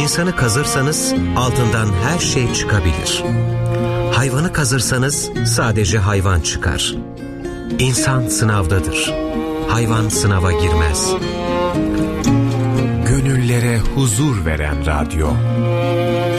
İnsanı kazırsanız altından her şey çıkabilir. Hayvanı kazırsanız sadece hayvan çıkar. İnsan sınavdadır. Hayvan sınava girmez. Gönüllere huzur veren radyo.